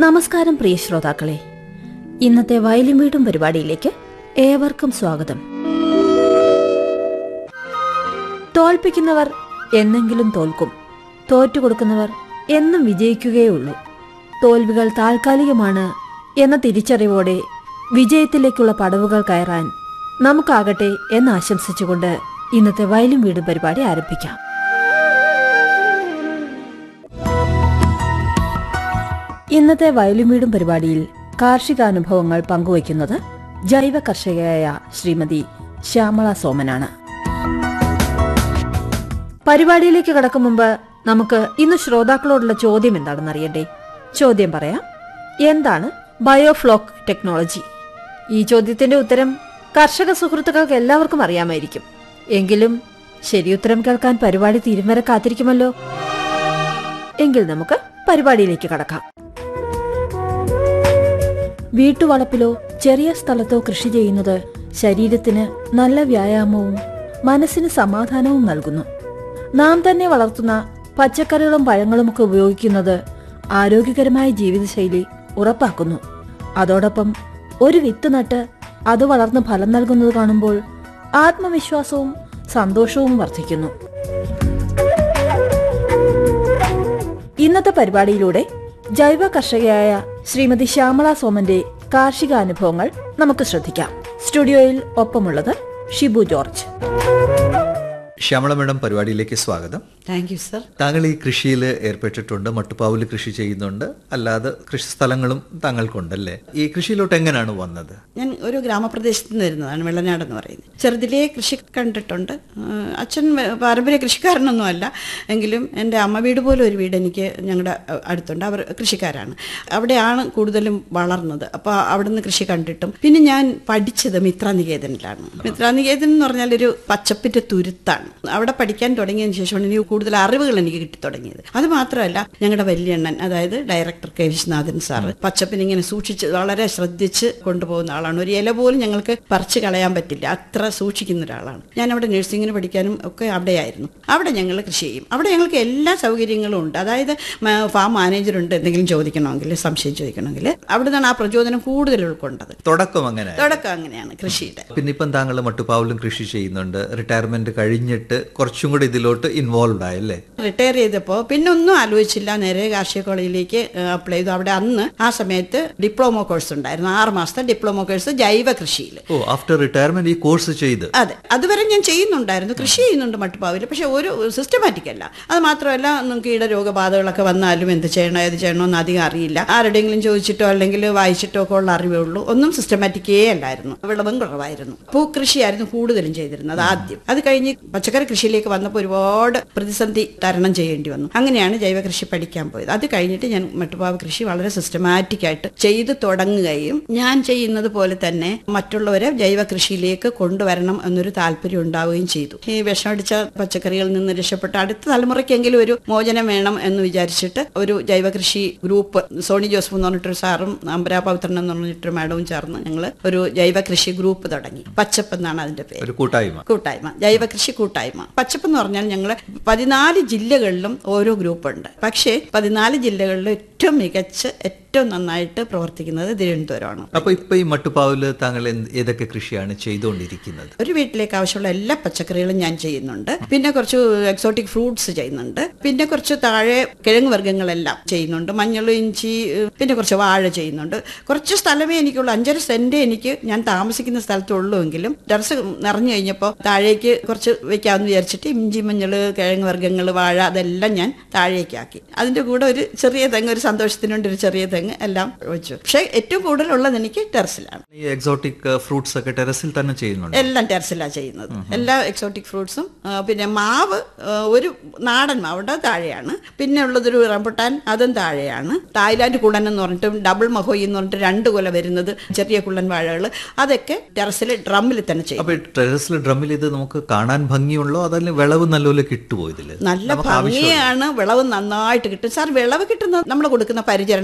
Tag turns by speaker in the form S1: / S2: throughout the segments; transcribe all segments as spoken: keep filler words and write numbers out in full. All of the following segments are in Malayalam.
S1: നമസ്കാരം പ്രിയ ശ്രോതാക്കളെ, ഇന്നത്തെ വയലിൻ വീടും പരിപാടിയിലേക്ക് ഏവർക്കും സ്വാഗതം. തോൽപ്പിക്കുന്നവർ എന്നെങ്കിലും തോൽക്കും, തോറ്റുകൊടുക്കുന്നവർ എന്നും വിജയിക്കുകയുള്ളൂ. തോൽവികൾ താൽക്കാലികമാണ് എന്ന തിരിച്ചറിവോടെ വിജയത്തിലേക്കുള്ള പടവുകൾ കയറാൻ നമുക്കാകട്ടെ എന്ന് ആശംസിച്ചുകൊണ്ട് ഇന്നത്തെ വയലിൻ വീടും പരിപാടി ആരംഭിക്കാം. ഇന്നത്തെ വയലിൻ വീടും പരിപാടിയിൽ കാർഷികാനുഭവങ്ങൾ പങ്കുവയ്ക്കുന്നത് ജൈവ കർഷകയായ ശ്രീമതി ശ്യാമള സോമനാണ്. പരിപാടിയിലേക്ക് കടക്കും മുമ്പ് നമുക്ക് ഇന്ന് ശ്രോതാക്കളോടുള്ള ചോദ്യം എന്താണെന്ന് അറിയണ്ടേ? ചോദ്യം പറയാം. എന്താണ് ബയോഫ്ലോക്ക് ടെക്നോളജി? ഈ ചോദ്യത്തിന്റെ ഉത്തരം കർഷക സുഹൃത്തുക്കൾക്ക് എല്ലാവർക്കും അറിയാമായിരിക്കും. എങ്കിലും ശരിയുത്തരം കേൾക്കാൻ പരിപാടി തീരും വരെ കാത്തിരിക്കുമല്ലോ. എങ്കിൽ നമുക്ക് പരിപാടിയിലേക്ക് കടക്കാം. വീട്ടുവളപ്പിലോ ചെറിയ സ്ഥലത്തോ കൃഷി ചെയ്യുന്നത് ശരീരത്തിന് നല്ല വ്യായാമവും മനസ്സിന് സമാധാനവും നൽകുന്നു. നാം തന്നെ വളർത്തുന്ന പച്ചക്കറികളും പഴങ്ങളുമൊക്കെ ഉപയോഗിക്കുന്നത് ആരോഗ്യകരമായ ജീവിതശൈലി ഉറപ്പാക്കുന്നു. അതോടൊപ്പം ഒരു വിത്ത് നട്ട് അത് വളർന്ന് ഫലം നൽകുന്നത് കാണുമ്പോൾ ആത്മവിശ്വാസവും സന്തോഷവും വർദ്ധിക്കുന്നു. ഇന്നത്തെ പരിപാടിയിലൂടെ ജൈവ കർഷകയായ ശ്രീമതി ശ്യാമള സോമന്റെ കാർഷികാനുഭവങ്ങൾ നമുക്ക് ശ്രദ്ധിക്കാം. സ്റ്റുഡിയോയിൽ ഒപ്പമുള്ളത് ഷിബു ജോർജ്.
S2: ശ്യാമള മേഡം, പരിപാടിയിലേക്ക് സ്വാഗതം.
S3: Thank you sir.
S2: താങ്കൾ ഈ കൃഷിയിൽ ഏർപ്പെട്ടിട്ടുണ്ട്, മട്ടുപ്പാവിൽ കൃഷി ചെയ്യുന്നുണ്ട്, അല്ലാതെ കൃഷി സ്ഥലങ്ങളും താങ്കൾക്കുണ്ടല്ലേ? ഈ കൃഷിയിലോട്ട് എങ്ങനെയാണ് വന്നത്?
S3: ഞാൻ ഒരു ഗ്രാമപ്രദേശത്ത് നിന്ന് വരുന്നതാണ്, വെള്ളനാട് എന്ന് പറയുന്നത്. ചെറുതിലേ കൃഷി കണ്ടിട്ടുണ്ട്. അച്ഛൻ പാരമ്പര്യ കൃഷിക്കാരനൊന്നും അല്ല, എങ്കിലും എൻ്റെ അമ്മ വീട് പോലെ ഒരു വീട് എനിക്ക് ഞങ്ങളുടെ അടുത്തുണ്ട്. അവർ കൃഷിക്കാരാണ്. അവിടെയാണ് കൂടുതലും വളർന്നത്. അപ്പോൾ അവിടുന്ന് കൃഷി കണ്ടിട്ടും പിന്നെ ഞാൻ പഠിച്ചത് മിത്രനികേതനിലാണ്. മിത്രനികേതൻ എന്ന് പറഞ്ഞാൽ ഒരു പച്ചപ്പിൻ്റെ തുരുത്താണ്. അവിടെ പഠിക്കാൻ തുടങ്ങിയതിന് ശേഷമാണ് എനിക്ക് കൂടുതൽ അറിവുകൾ എനിക്ക് കിട്ടി തുടങ്ങിയത്. അത് മാത്രമല്ല, ഞങ്ങളുടെ വലിയണ്ണൻ, അതായത് ഡയറക്ടർ കെ വിശ്വനാഥൻ സാറ് പച്ചപ്പിനെ ഇങ്ങനെ സൂക്ഷിച്ച് വളരെ ശ്രദ്ധിച്ച് കൊണ്ടുപോകുന്ന ആളാണ്. ഒരു ഇല പോലും ഞങ്ങൾക്ക് പറിച്ച് കളയാൻ പറ്റില്ല, അത്ര സൂക്ഷിക്കുന്ന ഒരാളാണ്. ഞാൻ അവിടെ നഴ്സിങ്ങിന് പഠിക്കാനും ഒക്കെ അവിടെയായിരുന്നു. അവിടെ ഞങ്ങൾ കൃഷി ചെയ്യും. അവിടെ ഞങ്ങൾക്ക് എല്ലാ സൗകര്യങ്ങളും ഉണ്ട്. അതായത് ഫാം മാനേജറുണ്ട്, എന്തെങ്കിലും ചോദിക്കണമെങ്കിൽ, സംശയം ചോദിക്കണമെങ്കിൽ അവിടെ നിന്നാണ് ആ പ്രചോദനം കൂടുതൽ ഉൾക്കൊണ്ടത്.
S2: തുടക്കം അങ്ങനെ
S3: തുടക്കം അങ്ങനെയാണ് കൃഷിയുടെ.
S2: പിന്നെ ഇപ്പം താങ്കൾ മട്ടുപ്പാവിലും കൃഷി ചെയ്യുന്നുണ്ട്. റിട്ടയർമെന്റ് കഴിഞ്ഞിട്ട് കുറച്ചും കൂടി ഇതിലോട്ട് ഇൻവോൾവ് ആയല്ലേ?
S3: റിട്ടയർ ചെയ്തപ്പോൾ പിന്നെ ഒന്നും ആലോചിച്ചില്ല, നേരെ കാർഷിക കോളേജിലേക്ക് അപ്ലൈ ചെയ്തു. അവിടെ അന്ന് ആ സമയത്ത് ഡിപ്ലോമ കോഴ്സ് ഉണ്ടായിരുന്നു, ആറ് മാസത്തെ ഡിപ്ലോമ കോഴ്സ് ജൈവ കൃഷിയിൽ.
S2: ഓ, ആഫ്റ്റർ റിട്ടയർമെന്റ് ഈ കോഴ്സ് ചെയ്ത്?
S3: അതെ, അതുവരെ ഞാൻ ചെയ്യുന്നുണ്ടായിരുന്നു, കൃഷി ചെയ്യുന്നുണ്ട് മട്ടുപ്പാവിൽ, പക്ഷെ ഒരു സിസ്റ്റമാറ്റിക് അല്ല. അത് മാത്രമല്ല, നമുക്ക് കീടരോഗബാധകളൊക്കെ വന്നാലും എന്ത് ചെയ്യണോ ഏത് ചെയ്യണോ എന്ന് അധികം അറിയില്ല. ആരുടെയെങ്കിലും ചോദിച്ചിട്ടോ അല്ലെങ്കിൽ വായിച്ചിട്ടോ ഒക്കെ ഉള്ള അറിവേ ഉള്ളൂ. ഒന്നും സിസ്റ്റമാറ്റിക്കേ അല്ലായിരുന്നു. വിളവും കുറവായിരുന്നു. പൂക്കൃഷിയായിരുന്നു കൂടുതലും ചെയ്തിരുന്നത് ആദ്യം. അത് കഴിഞ്ഞ് പച്ചക്കറി കൃഷിയിലേക്ക് വന്നപ്പോൾ ഒരുപാട് പ്രതിസന്ധി തരണം ചെയ്യേണ്ടി വന്നു. അങ്ങനെയാണ് ജൈവ കൃഷി പഠിക്കാൻ പോയത്. അത് കഴിഞ്ഞിട്ട് ഞാൻ മട്ടുപ്പാവ് കൃഷി വളരെ സിസ്റ്റമാറ്റിക് ആയിട്ട് ചെയ്തു തുടങ്ങുകയും ഞാൻ ചെയ്യുന്നത് പോലെ തന്നെ മറ്റുള്ളവരെ ജൈവ കൃഷിയിലേക്ക് കൊണ്ടുവരണം എന്നൊരു താല്പര്യം ഉണ്ടാവുകയും ചെയ്തു. ഈ വിഷമടിച്ച പച്ചക്കറികളിൽ നിന്ന് രക്ഷപ്പെട്ട അടുത്ത തലമുറയ്ക്കെങ്കിലും ഒരു മോചനം വേണം എന്ന് വിചാരിച്ചിട്ട് ഒരു ജൈവ കൃഷി ഗ്രൂപ്പ്, സോണി ജോസഫ് എന്ന് പറഞ്ഞിട്ടൊരു സാറും അംബരാ പവിത്രൻ എന്ന് പറഞ്ഞിട്ടൊരു മാഡവും ചേർന്ന് ഞങ്ങൾ ഒരു ജൈവ കൃഷി ഗ്രൂപ്പ് തുടങ്ങി. പച്ചപ്പ് എന്നാണ് അതിന്റെ പേര്.
S2: കൂട്ടായ്മ
S3: കൂട്ടായ്മ ജൈവ കൃഷി കൂട്ടായ്മ. പച്ചപ്പ് എന്ന് പറഞ്ഞാൽ ഞങ്ങൾ പതിനാല് ജില്ലകളിലും ഓരോ ഗ്രൂപ്പുണ്ട്. പക്ഷേ പതിനാല് ജില്ലകളിലും ഏറ്റവും മികച്ച ഏറ്റവും നന്നായിട്ട് പ്രവർത്തിക്കുന്നത് തിരുവനന്തപുരമാണ്.
S2: അപ്പൊ ഇപ്പൊ ഈ മട്ടുപ്പാവില് താങ്കൾ ഏതൊക്കെ കൃഷിയാണ് ചെയ്തുകൊണ്ടിരിക്കുന്നത്?
S3: ഒരു വീട്ടിലേക്ക് ആവശ്യമുള്ള എല്ലാ പച്ചക്കറികളും ഞാൻ ചെയ്യുന്നുണ്ട്. പിന്നെ കുറച്ച് എക്സോട്ടിക് ഫ്രൂട്ട്സ് ചെയ്യുന്നുണ്ട്. പിന്നെ കുറച്ച് താഴെ കിഴങ്ങ് വർഗ്ഗങ്ങളെല്ലാം ചെയ്യുന്നുണ്ട്. മഞ്ഞൾ, ഇഞ്ചി, പിന്നെ കുറച്ച് വാഴ ചെയ്യുന്നുണ്ട്. കുറച്ച് സ്ഥലമേ എനിക്കുള്ളൂ, അഞ്ചര സെന്റ് എനിക്ക് ഞാൻ താമസിക്കുന്ന സ്ഥലത്തുള്ളൂ. എങ്കിലും ടെറസ് നിറഞ്ഞു കഴിഞ്ഞപ്പോൾ താഴേക്ക് കുറച്ച് വെക്കാമെന്ന് വിചാരിച്ചിട്ട് ഇഞ്ചി, മഞ്ഞൾ, കിഴങ്ങ് വർഗ്ഗങ്ങൾ, വാഴ അതെല്ലാം ഞാൻ താഴേക്കാക്കി. അതിന്റെ കൂടെ ഒരു ചെറിയ തെങ്ങ്, ഒരു സന്തോഷത്തിനുണ്ട് ഒരു ചെറിയ തെങ്ങ് എല്ലാം വെച്ചു. പക്ഷെ ഏറ്റവും കൂടുതലുള്ളത് എനിക്ക് ടെറസിലാണ്.
S2: ഈ എക്സോട്ടിക് ഫ്രൂട്ട്സ് ഒക്കെ ടെറസിൽ തന്നെ ചെയ്യുന്നുണ്ട്?
S3: എല്ലാം ടെറസിലാണ് ചെയ്യുന്നത്. എല്ലാ എക്സോട്ടിക് ഫ്രൂട്ട്സും. പിന്നെ മാവ്, ഒരു നാടൻ മാവുണ്ട്, താഴെയാണ്. പിന്നെ ഉള്ളതൊരു റംബുട്ടാൻ, അതും താഴെയാണ്. തായ്ലാന്റ് കുള്ളൻ എന്ന് പറഞ്ഞിട്ട്, ഡബിൾ മഹോയി എന്ന് പറഞ്ഞിട്ട് രണ്ട് കൊല വരുന്നത് ചെറിയ കുള്ളൻ വാഴകൾ, അതൊക്കെ ടെറസിൽ ഡ്രമ്മിൽ തന്നെ ചെയ്യും.
S2: അപ്പൊ ടെറസിൽ ഡ്രമ്മിൽ ഇത് നമുക്ക് കാണാൻ ഭംഗിയുള്ളോ അതല്ല വിളവ് നല്ലപോലെ കിട്ടുമോ? ഇതിൽ
S3: നല്ല ഭംഗിയാണ്, വിളവ് നന്നായിട്ട് കിട്ടും സാർ. വിളവ് കിട്ടുന്ന നമ്മൾ കൊടുക്കുന്ന പരിചരണം പോലെ ഇരിക്കും.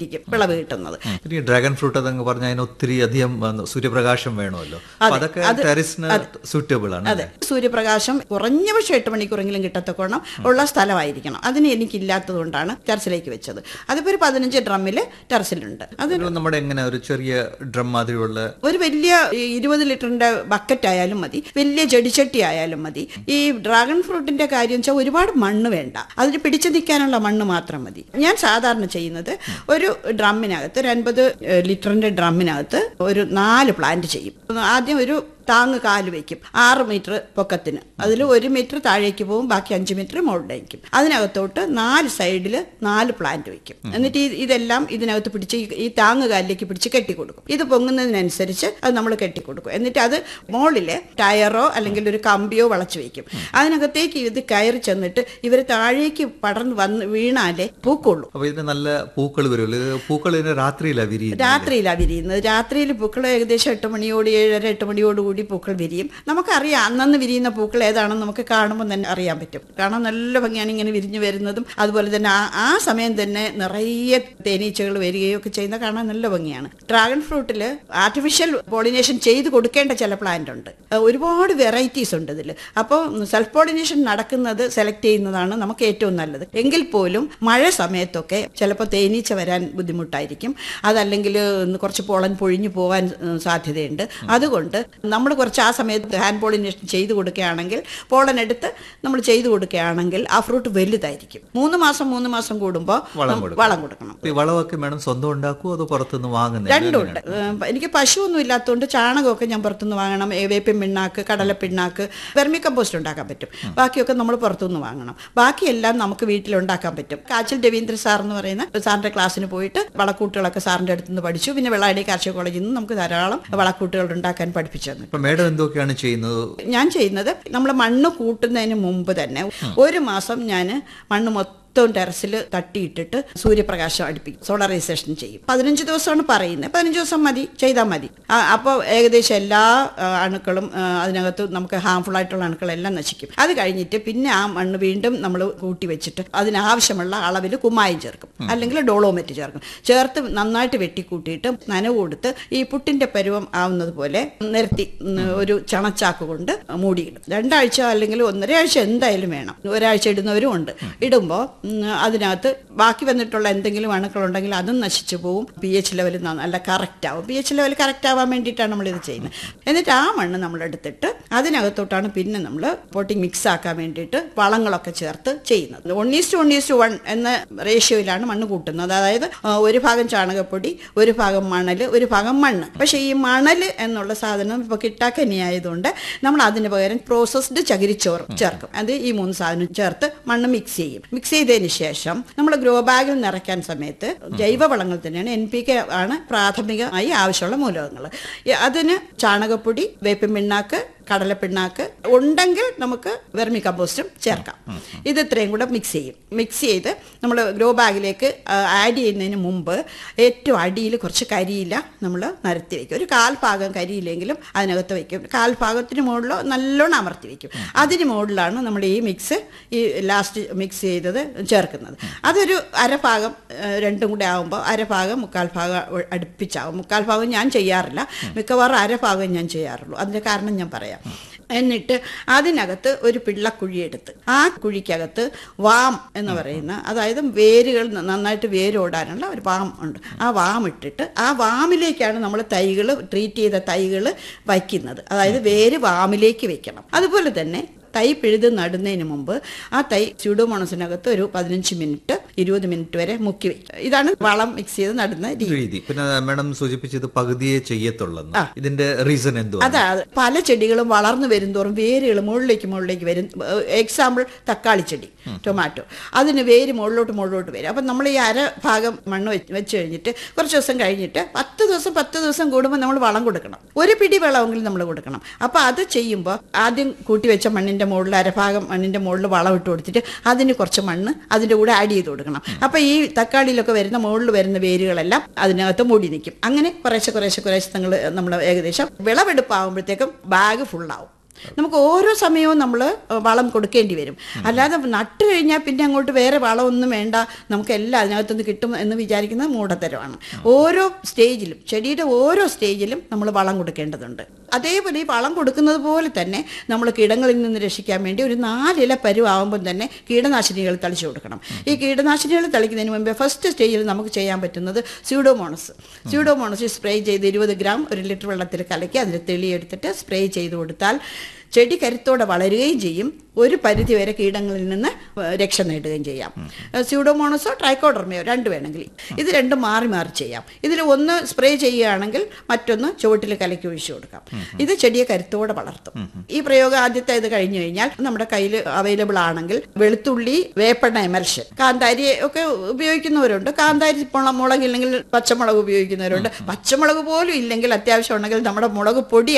S3: ആയിരിക്കും വിളവ് കിട്ടുന്നത്.
S2: ഇനി ഡ്രാഗൺ ഫ്രൂട്ട് അതങ്ങ് പറഞ്ഞാൽ അതിന് ഒത്തിരി അധികം വന്ന് സൂര്യപ്രകാശം വേണമല്ലോ. അപ്പൊ അതൊക്കെ ടെറസിന് സൂറ്റബിൾ ആണ്.
S3: അതെ, സൂര്യപ്രകാശം കുറഞ്ഞ പക്ഷേ എട്ട് മണിക്കൂറെങ്കിലും കിട്ടത്തക്കോണം ഉള്ള സ്ഥലമായിരിക്കണം. അതിന് എനിക്കില്ലാത്തത് കൊണ്ടാണ് ടെറസിലേക്ക് വെച്ചത്. അതിപ്പോ ഒരു പതിനഞ്ച് ഡ്രമ്മില് ടെറസിലുണ്ട്. അത്
S2: നമ്മുടെ എങ്ങനെ ഒരു ചെറിയ ഡ്രം മാതിരിയുള്ള
S3: ഒരു വലിയ ഇരുപത് ലിറ്ററിന്റെ ബക്കറ്റ് ആയാലും മതി, വലിയ ചെടിച്ചട്ടി ആയാലും മതി. ഈ ഡ്രാഗൺ ഫ്രൂട്ടിന്റെ കാര്യം വെച്ചാൽ ഒരുപാട് മണ്ണ് വേണ്ട, അതിന് പിടിച്ചു നിൽക്കാനുള്ള മണ്ണ് മാത്രം മതി. ഞാൻ സാധാരണ ചെയ്യുന്നത് ഒരു ഡ്രമ്മിനകത്ത് ഒരു അൻപത് ലിറ്ററിന്റെ ഡ്രമ്മിനകത്ത് ഒരു നാല് പ്ലാന്റ് ചെയ്യും. ആദ്യം ഒരു താങ്ങ് കാല് വയ്ക്കും, ആറ് മീറ്റർ പൊക്കത്തിന്. അതിൽ ഒരു മീറ്റർ താഴേക്ക് പോകും, ബാക്കി അഞ്ച് മീറ്റർ മുകളിലേക്കും. അതിനകത്തോട്ട് നാല് സൈഡിൽ നാല് പ്ലാന്റ് വയ്ക്കും. എന്നിട്ട് ഈ ഇതെല്ലാം ഇതിനകത്ത് പിടിച്ച് ഈ താങ്ങ് കാലിലേക്ക് പിടിച്ച് കെട്ടിക്കൊടുക്കും. ഇത് പൊങ്ങുന്നതിനനുസരിച്ച് അത് നമ്മൾ കെട്ടിക്കൊടുക്കും. എന്നിട്ട് അത് മുകളിൽ ടയറോ അല്ലെങ്കിൽ ഒരു കമ്പിയോ വളച്ചു വയ്ക്കും. അതിനകത്തേക്ക് ഇത് കയറി ചെന്നിട്ട് ഇവർ താഴേക്ക് പടർന്ന് വന്ന് വീണാലേ പൂക്കുള്ളൂ.
S2: അപ്പൊ ഇതിന് നല്ല പൂക്കൾ വരുമല്ലോ. പൂക്കൾ രാത്രിയിലാണ് വിരിയുന്നത്.
S3: രാത്രിയിലാണ് വിരിയുന്നത്. രാത്രിയിൽ പൂക്കൾ ഏകദേശം എട്ട് മണിയോട് ഏഴര എട്ട് മണിയോട് കൂടി പൂക്കൾ വിരിയും. നമുക്കറിയാം അന്നന്ന് വിരിയുന്ന പൂക്കൾ ഏതാണെന്ന് നമുക്ക് കാണുമ്പോൾ തന്നെ അറിയാൻ പറ്റും. കാണാൻ നല്ല ഭംഗിയാണ് ഇങ്ങനെ വിരിഞ്ഞു വരുന്നതും. അതുപോലെ തന്നെ ആ ആ സമയം തന്നെ നിറയെ തേനീച്ചകൾ വരികയും ഒക്കെ ചെയ്യുന്ന കാണാൻ നല്ല ഭംഗിയാണ്. ഡ്രാഗൺ ഫ്രൂട്ടിൽ ആർട്ടിഫിഷ്യൽ പോളിനേഷൻ ചെയ്ത് കൊടുക്കേണ്ട ചില പ്ലാന്റ് ഉണ്ട്. ഒരുപാട് വെറൈറ്റീസ് ഉണ്ട് ഇതിൽ. അപ്പോൾ സെൽഫ് പോളിനേഷൻ നടക്കുന്നത് സെലക്ട് ചെയ്യുന്നതാണ് നമുക്ക് ഏറ്റവും നല്ലത്. എങ്കിൽ പോലും മഴ സമയത്തൊക്കെ ചിലപ്പോൾ തേനീച്ച വരാൻ ബുദ്ധിമുട്ടായിരിക്കും. അതല്ലെങ്കിൽ കുറച്ച് പോളൻ പൊഴിഞ്ഞു പോകാൻ സാധ്യതയുണ്ട്. അതുകൊണ്ട് നമ്മൾ കുറച്ച് ആ സമയത്ത് ഹാൻഡ് പോളിനേഷൻ ചെയ്ത് കൊടുക്കുകയാണെങ്കിൽ, പോളൻ എടുത്ത് നമ്മൾ ചെയ്ത് കൊടുക്കുകയാണെങ്കിൽ ആ ഫ്രൂട്ട് വലുതായിരിക്കും. മൂന്ന് മാസം മൂന്ന് മാസം കൂടുമ്പോൾ വളം കൊടുക്കണം.
S2: വളമൊക്കെ വേണം സ്വന്തം ഉണ്ടാക്കുമോ അതോ പുറത്തുനിന്ന് വാങ്ങുന്നത്?
S3: രണ്ടുണ്ട്. എനിക്ക് പശുവൊന്നും ഇല്ലാത്തതുകൊണ്ട് ചാണകമൊക്കെ ഞാൻ പുറത്തുനിന്ന് വാങ്ങണം. വേപ്പിൻ പിണ്ണാക്ക്, കടല പിണ്ണാക്ക്, വെർമി കമ്പോസ്റ്റ് ഉണ്ടാക്കാൻ പറ്റും. ബാക്കിയൊക്കെ നമ്മൾ പുറത്തുനിന്ന് വാങ്ങണം. ബാക്കിയെല്ലാം നമുക്ക് വീട്ടിലുണ്ടാക്കാൻ പറ്റും. കാച്ചിൽ രവീന്ദ്ര സാർ എന്ന് പറയുന്ന സാറിന്റെ ക്ലാസ്സിന് പോയിട്ട് വളക്കൂട്ടുകളൊക്കെ സാറിന്റെ അടുത്ത് നിന്ന് പഠിച്ചു. പിന്നെ വെള്ളായണി കാർഷിക കോളേജിൽ നിന്ന് നമുക്ക് ധാരാളം വളക്കൂട്ടുകൾ ഉണ്ടാക്കാൻ പഠിപ്പിച്ചു തന്നു.
S2: മേഡം എന്തൊക്കെയാണ് ചെയ്യുന്നത്?
S3: ഞാൻ ചെയ്യുന്നത് നമ്മൾ മണ്ണ് കൂട്ടുന്നതിന് മുമ്പ് തന്നെ ഒരു മാസം ഞാൻ മണ്ണ് മൊത്തം ടെറസിൽ തട്ടിയിട്ടിട്ട് സൂര്യപ്രകാശം അടുപ്പിക്കും, സോളറൈസേഷൻ ചെയ്യും. പതിനഞ്ച് ദിവസമാണ് പറയുന്നത്. പതിനഞ്ച് ദിവസം മതി, ചെയ്താൽ മതി. അപ്പോൾ ഏകദേശം എല്ലാ അണുക്കളും അതിനകത്ത് നമുക്ക് ഹാംഫുൾ ആയിട്ടുള്ള അണുക്കളെല്ലാം നശിക്കും. അത് കഴിഞ്ഞിട്ട് പിന്നെ ആ മണ്ണ് വീണ്ടും നമ്മൾ കൂട്ടി വെച്ചിട്ട് അതിനാവശ്യമുള്ള അളവിൽ കുമ്മായം ചേർക്കും, അല്ലെങ്കിൽ ഡോളോമെറ്റ് ചേർക്കും. ചേർത്ത് നന്നായിട്ട് വെട്ടിക്കൂട്ടിയിട്ട് നനവ് കൊടുത്ത് ഈ പുട്ടിന്റെ പരുവം ആവുന്നത് പോലെ നിരത്തി ഒരു ചണച്ചാക്ക് കൊണ്ട് മൂടിയിടും. രണ്ടാഴ്ച അല്ലെങ്കിൽ ഒന്നര ആഴ്ച എന്തായാലും വേണം. ഒരാഴ്ച ഇടുന്നവരും ഉണ്ട്. ഇടുമ്പോൾ അതിനകത്ത് ബാക്കി വന്നിട്ടുള്ള എന്തെങ്കിലും അണുക്കളുണ്ടെങ്കിൽ അതും നശിച്ചു പോവും. പി എച്ച് ലെവൽ നല്ല കറക്റ്റ് ആവും. പി എച്ച് ലെവൽ കറക്റ്റ് ആവാൻ വേണ്ടിയിട്ടാണ് നമ്മളിത് ചെയ്യുന്നത്. എന്നിട്ട് ആ മണ്ണ് നമ്മൾ എടുത്തിട്ട് അതിനകത്തോട്ടാണ് പിന്നെ നമ്മൾ പോട്ടിങ് മിക്സ് ആക്കാൻ വേണ്ടിയിട്ട് വളങ്ങളൊക്കെ ചേർത്ത് ചെയ്യുന്നത്. One is to one is to one എന്ന റേഷ്യോയിലാണ് മണ്ണ് കൂട്ടുന്നത്. അതായത് ഒരു ഭാഗം ചാണകപ്പൊടി, ഒരു ഭാഗം മണൽ, ഒരു ഭാഗം മണ്ണ്. പക്ഷേ ഈ മണൽ എന്നുള്ള സാധനം ഇപ്പോൾ കിട്ടാക്കനി ആയതുകൊണ്ട് നമ്മൾ അതിന് പകരം പ്രോസസ്ഡ് ചകിരിച്ചോറ് ചേർക്കും. അത് ഈ മൂന്ന് സാധനം ചേർത്ത് മണ്ണ് മിക്സ് ചെയ്യും. മിക്സ് ചെയ്തതിന് ശേഷം നമ്മൾ ഗ്രോ ബാഗിൽ നിറയ്ക്കാൻ സമയത്ത് ജൈവവളങ്ങൾ തന്നെയാണ്, എൻ പി കെ ആണ് പ്രാഥമികമായി ആവശ്യമുള്ള മൂലകങ്ങൾ. അതിന് ചാണകപ്പൊടി, വേപ്പിൻ പിണ്ണാക്ക്, കടലപ്പിണ്ണാക്ക് ഉണ്ടെങ്കിൽ നമുക്ക് വെർമി കമ്പോസ്റ്റും ചേർക്കാം. ഇത് ഇത്രയും കൂടെ മിക്സ് ചെയ്യും. മിക്സ് ചെയ്ത് നമ്മൾ ഗ്രോ ബാഗിലേക്ക് ആഡ് ചെയ്യുന്നതിന് മുമ്പ് ഏറ്റവും അടിയിൽ കുറച്ച് കരിയില നമ്മൾ നിരത്തി വയ്ക്കും. ഒരു കാൽ ഭാഗം കരിയിലെങ്കിലും അതിനകത്ത് വയ്ക്കും. കാൽ ഭാഗത്തിന് മുകളിലോ നല്ലോണം അമർത്തി വയ്ക്കും. അതിന് മുകളിലാണ് നമ്മൾ ഈ മിക്സ് ഈ ലാസ്റ്റ് മിക്സ് ചെയ്തത് ചേർക്കുന്നത്. അതൊരു അരഭാഗം രണ്ടും കൂടെ ആകുമ്പോൾ അരഭാഗം മുക്കാൽ ഭാഗം അടുപ്പിച്ചാവും. മുക്കാൽ ഭാഗം ഞാൻ ചെയ്യാറില്ല, മിക്കവാറും അരഭാഗം ഞാൻ ചെയ്യാറുള്ളൂ. അതിൻ്റെ കാരണം ഞാൻ പറയാം. എന്നിട്ട് അതിനകത്ത് ഒരു പിള്ളക്കുഴിയെടുത്ത് ആ കുഴിക്കകത്ത് വാം എന്ന് പറയുന്ന, അതായത് വേരുകൾ നന്നായിട്ട് വേരോടാനുള്ള ഒരു വാം ഉണ്ട്. ആ വാം ഇട്ടിട്ട് ആ വാമിലേക്കാണ് നമ്മൾ തൈകൾ, ട്രീറ്റ് ചെയ്ത തൈകൾ വയ്ക്കുന്നത്. അതായത് വേര് വാമിലേക്ക് വെക്കണം. അതുപോലെ തന്നെ തൈ പിഴുത് നടുന്നതിന് മുമ്പ് ആ തൈ സ്യൂഡോമോണസിനകത്ത് ഒരു പതിനഞ്ച് മിനിറ്റ് ഇരുപത് മിനിറ്റ് വരെ മുക്കി വയ്ക്കും. ഇതാണ് വളം മിക്സ് ചെയ്ത് നടുന്ന രീതി.
S2: പിന്നെ മാഡം സൂചിപ്പിച്ചത് പകുതിയെ ചെയ്യത്തുള്ളൂ. ഇതിന്റെ റീസൺ എന്തോ?
S3: അതാ, പല ചെടികളും വളർന്നു വരുന്തോറും വേരുകൾ മുകളിലേക്ക് മുകളിലേക്ക് വരും. എക്സാമ്പിൾ തക്കാളി ചെടി, ടൊമാറ്റോ, അതിന് വേര് മുകളിലോട്ട് മുകളിലോട്ട് വരും. അപ്പം നമ്മൾ ഈ അര ഭാഗം മണ്ണ് വെച്ച് കഴിഞ്ഞിട്ട് കുറച്ച് ദിവസം കഴിഞ്ഞിട്ട് പത്ത് ദിവസം പത്ത് ദിവസം കൂടുമ്പോൾ നമ്മൾ വളം കൊടുക്കണം. ഒരു പിടി വളമെങ്കിലും നമ്മൾ കൊടുക്കണം. അപ്പം അത് ചെയ്യുമ്പോൾ ആദ്യം കൂട്ടി വെച്ച മണ്ണിൻ്റെ മുകളിൽ അരഭാഗം മണ്ണിൻ്റെ മുകളിൽ വളം ഇട്ട് കൊടുത്തിട്ട് അതിന് കുറച്ച് മണ്ണ് അതിൻ്റെ കൂടെ ആഡ് ചെയ്ത് കൊടുക്കണം. അപ്പം ഈ തക്കാളിയിലൊക്കെ വരുന്ന മുകളിൽ വരുന്ന വേരുകളെല്ലാം അതിനകത്ത് മൂടി നിൽക്കും. അങ്ങനെ കുറേശ്ശെ കുറേശ്ശെ കുറേശ്ശെ നിങ്ങൾ നമ്മൾ ഏകദേശം വിളവെടുപ്പാകുമ്പോഴത്തേക്കും ബാഗ് ഫുള്ളാവും. നമുക്ക് ഓരോ സമയവും നമ്മൾ വളം കൊടുക്കേണ്ടി വരും. അല്ലാതെ നട്ട് കഴിഞ്ഞാൽ പിന്നെ അങ്ങോട്ട് വേറെ വളമൊന്നും വേണ്ട, നമുക്ക് എല്ലാം അതിനകത്തുനിന്ന് കിട്ടും എന്ന് വിചാരിക്കുന്നത് മൂഢത്തരമാണ്. ഓരോ സ്റ്റേജിലും, ചെടിയുടെ ഓരോ സ്റ്റേജിലും നമ്മൾ വളം കൊടുക്കേണ്ടതുണ്ട്. അതേപോലെ ഈ വളം കൊടുക്കുന്നത് പോലെ തന്നെ നമ്മൾ കീടങ്ങളിൽ നിന്ന് രക്ഷിക്കാൻ വേണ്ടി ഒരു നാലില പരുവാകുമ്പോൾ തന്നെ കീടനാശിനികൾ തളിച്ചു കൊടുക്കണം. ഈ കീടനാശിനികൾ തളിക്കുന്നതിന് മുമ്പേ ഫസ്റ്റ് സ്റ്റേജിൽ നമുക്ക് ചെയ്യാൻ പറ്റുന്നത് സ്യൂഡോമോണസ്. സ്യൂഡോമോണസ് സ്പ്രേ ചെയ്ത് ഇരുപത് ഗ്രാം ഒരു ലിറ്റർ വെള്ളത്തിൽ കലക്കി അതിൽ തെളിയെടുത്തിട്ട് സ്പ്രേ ചെയ്ത് കൊടുത്താൽ ചെടി കരുത്തോടെ വളരുകയും ചെയ്യും, ഒരു പരിധി വരെ കീടങ്ങളിൽ നിന്ന് രക്ഷ നേടുകയും ചെയ്യാം. സ്യൂഡോമോണസോ ട്രൈക്കോഡർമയോ രണ്ട് വേണമെങ്കിൽ ഇത് രണ്ടും മാറി മാറി ചെയ്യാം. ഇതിൽ ഒന്ന് സ്പ്രേ ചെയ്യുകയാണെങ്കിൽ മറ്റൊന്ന് ചുവട്ടിൽ കലക്കി ഒഴിച്ചു കൊടുക്കാം. ഇത് ചെടിയെ കരുത്തോടെ വളർത്തും. ഈ പ്രയോഗം ആദ്യത്തെ ഇത് കഴിഞ്ഞു കഴിഞ്ഞാൽ നമ്മുടെ കയ്യിൽ അവൈലബിൾ ആണെങ്കിൽ വെളുത്തുള്ളി, വേപ്പെണ്ണ എമൽഷൻ, കാന്താരി ഒക്കെ ഉപയോഗിക്കുന്നവരുണ്ട്. കാന്താരി മുളകില്ലെങ്കിൽ പച്ചമുളക് ഉപയോഗിക്കുന്നവരുണ്ട്. പച്ചമുളക് പോലും ഇല്ലെങ്കിൽ അത്യാവശ്യം ഉണ്ടെങ്കിൽ നമ്മുടെ മുളക് പൊടി